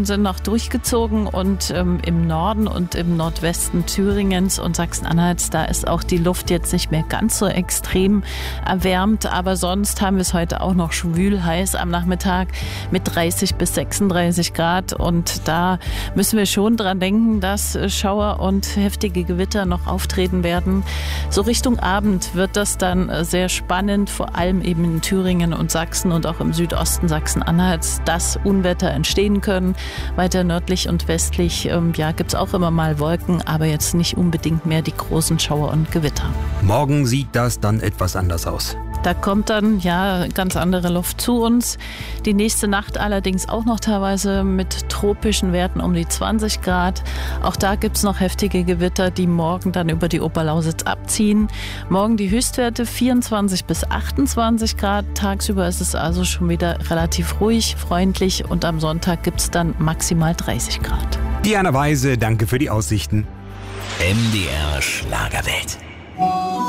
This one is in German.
sind noch durchgezogen und im Norden und im Nordwesten Thüringens und Sachsen-Anhalts, da ist auch die Luft jetzt nicht mehr ganz so extrem erwärmt, aber sonst haben wir es heute auch noch schwül heiß am Nachmittag mit 30 bis 36 Grad und da müssen wir schon dran denken, dass Schauer und heftige Gewitter noch auftreten werden. So Richtung Abend wird das dann sehr spannend, vor allem eben in Thüringen und Sachsen und auch im Südosten Sachsen-Anhalts, dass Unwetter entstehen können. Weiter nördlich und westlich gibt es auch immer mal Wolken, aber jetzt nicht unbedingt mehr die großen Schauer und Gewitter. Morgen sieht das dann etwas anders aus. Da kommt dann ganz andere Luft zu uns. Die nächste Nacht allerdings auch noch teilweise mit tropischen Werten um die 20 Grad. Auch da gibt es noch heftige Gewitter, die morgen dann über die Oberlausitz abziehen. Morgen die Höchstwerte 24 bis 28 Grad. Tagsüber ist es also schon wieder relativ ruhig, freundlich und am Sonntag gibt es dann maximal 30 Grad. Diana Weise, danke für die Aussichten. MDR Schlagerwelt.